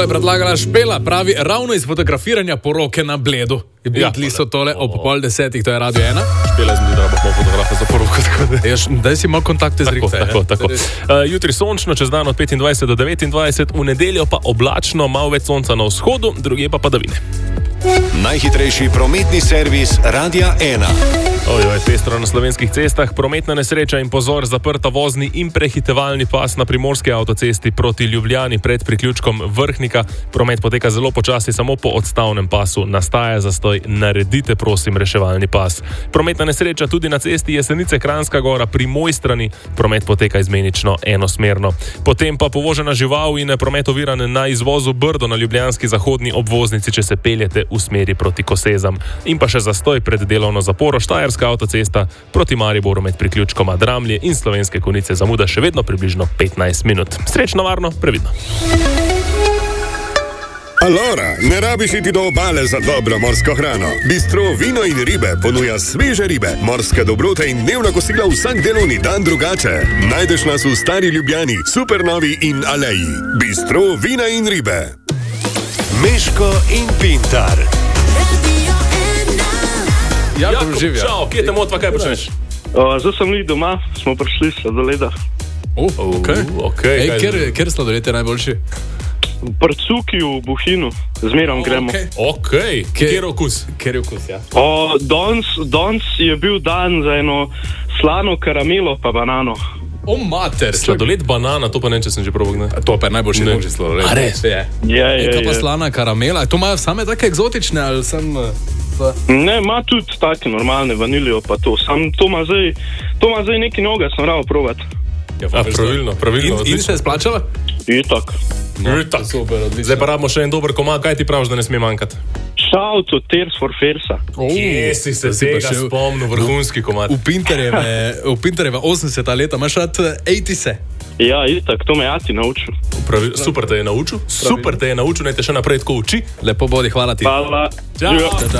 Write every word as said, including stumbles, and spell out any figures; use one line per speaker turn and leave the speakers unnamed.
tole predlagala Špela, pravi ravno iz fotografiranja poroke na Bledu. Bili so tole ob pol desetih, to je Radio ena.
Špela zmi, da bomo fotografe za poroko.
Daj si malo kontakte z Rikte.
Tako, tako. Uh, jutri sončno, čez dan od petindvajset do devetindvajset, v nedeljo pa oblačno, malo več sonca na vzhodu, drugje pa padavine.
Najhitrejši prometni servis Radia ena.
Ojoj, pestro na slovenskih cestah, prometna nesreča in pozor, zaprta vozni in prehitevalni pas na primorski avtocesti proti Ljubljani pred priključkom Vrhnika. Promet poteka zelo počasi, samo po odstavnem pasu. Nastaja zastoj, naredite prosim reševalni pas. Prometna nesreča tudi na cesti Jesenice-Kranjska Gora pri Mojstrani. Promet poteka izmenično enosmerno. Potem pa povožena žival in promet oviran na izvozu Brdo na ljubljanski zahodni obvoznici, če se peljete v smeri proti Kosezam. In pa še zastoj pred delovno zaporo Štajerska avtocesta proti Mariboru med priključkoma Dramlje in Slovenske Konjice zamuda še vedno približno petnajst minut. Srečno, varno, previdno.
Alora, ne rabiš iti do obale za dobro morsko hrano. Bistro Vino in ribe ponuja sveže ribe, morske dobrote in dnevna kosila vsak delovni dan drugače. Najdeš nas v Stari Ljubljani, Supernovi in Aleji. Bistro Vina in ribe.
Meško in Pintar.
Jakub, čau, kje te motva, kaj počneš?
Uh, zdaj sem li doma, smo prišli s sladoleda.
Uh, ok, ok. Ej, kjer, kjer sladoled je najboljši?
Prcuki v Buhinu, zmerom oh, gremo.
Ok, kjer okus?
Kjer okus, ja.
Uh, danes, danes je bil dan za eno slano karamelo pa banano.
O, mater.
Sladoled banana, to pa ne, če sem že probal, ne?
To pa je najboljši možni sladoled.
A res?
Je.
Je, je,
je. Kaj pa
je.
slana karamela? To imajo same take egzotične, ali sem...
Ne, ima tudi take normalne vanilijo pa to. Sam to ima zdaj, to ima zdaj neki noga, sem rado provat.
Ja, A, pravilno, pravilno.
In, in se je splačala?
Itak.
No, Itak. Super, odlično. Zdaj pa rabimo še en dober komad, kaj ti praviš, da ne sme manjkati?
Shout to Tears for Fears.
Kje si se tega spomnil, vrhunski komad?
V Pinterjeve, v Pinterjeve osemdeseta leta, imaš rad osemdesete?
Ja, itak, to me Ati naučil.
Pravi, super te je naučil, super te je naučil, naj te še naprej tako uči.
Lepo bodi, hvala ti.
Hvala.
Čau.